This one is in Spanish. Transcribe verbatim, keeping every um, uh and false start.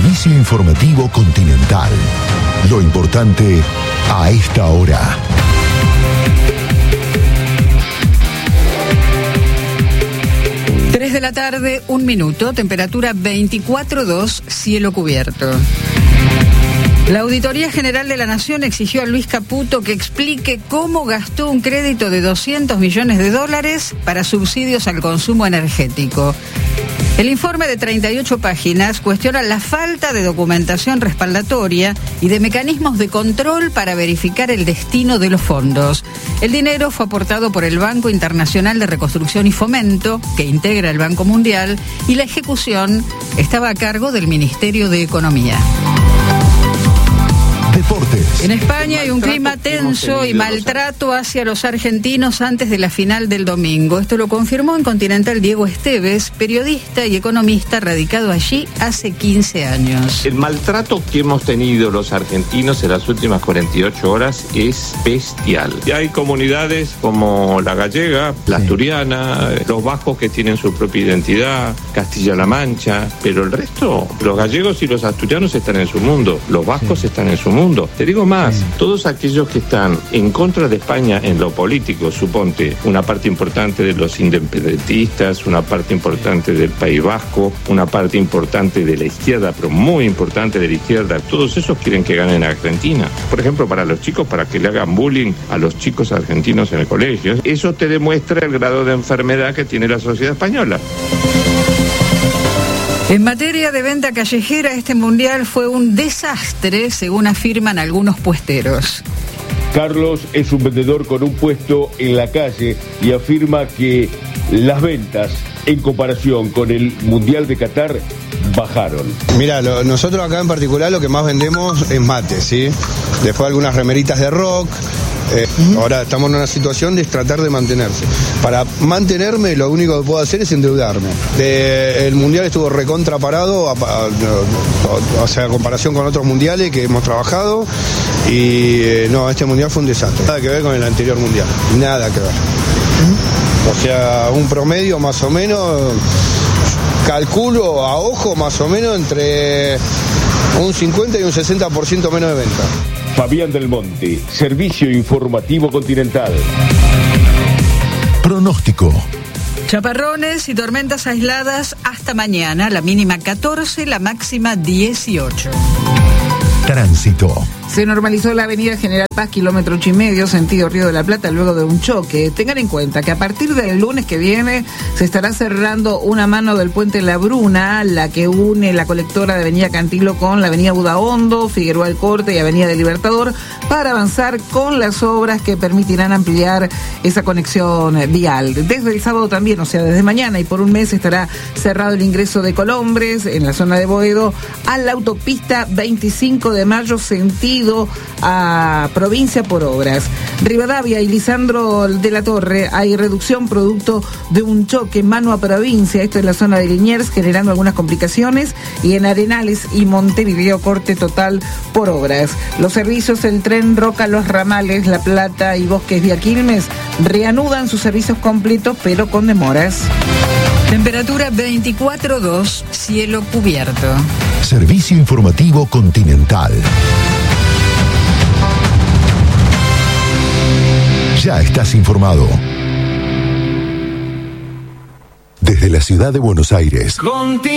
Servicio Informativo Continental. Lo importante a esta hora. tres de la tarde, un minuto, temperatura veinticuatro grados dos, cielo cubierto. La Auditoría General de la Nación exigió a Luis Caputo que explique cómo gastó un crédito de doscientos millones de dólares para subsidios al consumo energético. El informe de treinta y ocho páginas cuestiona la falta de documentación respaldatoria y de mecanismos de control para verificar el destino de los fondos. El dinero fue aportado por el Banco Internacional de Reconstrucción y Fomento, que integra el Banco Mundial, y la ejecución estaba a cargo del Ministerio de Economía. Deportes. En España hay un clima tenso y maltrato hacia los argentinos antes de la final del domingo. Esto lo confirmó en Continental Diego Esteves, periodista y economista radicado allí hace quince años. El maltrato que hemos tenido los argentinos en las últimas cuarenta y ocho horas es bestial. Y hay comunidades como la gallega, la asturiana, los vascos que tienen su propia identidad, Castilla-La Mancha, pero el resto, los gallegos y los asturianos están en su mundo, los vascos sí. están en su mundo. Te digo más, sí. todos aquellos que están en contra de España en lo político, suponte una parte importante de los independentistas, una parte importante del País Vasco, una parte importante de la izquierda, pero muy importante de la izquierda, todos esos quieren que ganen a Argentina. Por ejemplo, para los chicos, para que le hagan bullying a los chicos argentinos en el colegio. Eso te demuestra el grado de enfermedad que tiene la sociedad española. En materia de venta callejera, este mundial fue un desastre, según afirman algunos puesteros. Carlos es un vendedor con un puesto en la calle y afirma que las ventas, en comparación con el Mundial de Qatar, bajaron. Mira, lo, nosotros acá en particular lo que más vendemos es mate, ¿sí? Después algunas remeritas de rock. Eh, uh-huh. Ahora estamos en una situación de tratar de mantenerse. Para mantenerme lo único que puedo hacer es endeudarme. De, el mundial estuvo recontra parado, a, a, a, o sea, a comparación con otros mundiales que hemos trabajado. Y eh, no, este mundial fue un desastre. Nada que ver con el anterior mundial. Nada que ver. Uh-huh. O sea, un promedio más o menos, calculo a ojo más o menos entre un cincuenta y un sesenta por ciento menos de venta. Fabián del Monte, Servicio Informativo Continental. Pronóstico. Chaparrones y tormentas aisladas hasta mañana, la mínima catorce, la máxima dieciocho. Tránsito. Se normalizó la avenida General Paz, kilómetro ocho y medio, sentido Río de la Plata, luego de un choque. Tengan en cuenta que a partir del lunes que viene se estará cerrando una mano del puente La Bruna, la que une la colectora de Avenida Cantilo con la Avenida Budahondo, Figueroa El Corte y Avenida del Libertador, para avanzar con las obras que permitirán ampliar esa conexión vial. Desde el sábado también, o sea, desde mañana y por un mes estará cerrado el ingreso de Colombres en la zona de Boedo a la autopista veinticinco de mayo, sentido a provincia por obras. Rivadavia y Lisandro de la Torre hay reducción producto de un choque mano a provincia, esto es la zona de Liniers, generando algunas complicaciones, y en Arenales y Montevideo corte total por obras. Los servicios del tren Roca Los Ramales, La Plata y Bosques Vía Quilmes reanudan sus servicios completos pero con demoras. Temperatura veinticuatro grados dos, cielo cubierto. Servicio Informativo Continental. Ya estás informado. Desde la ciudad de Buenos Aires.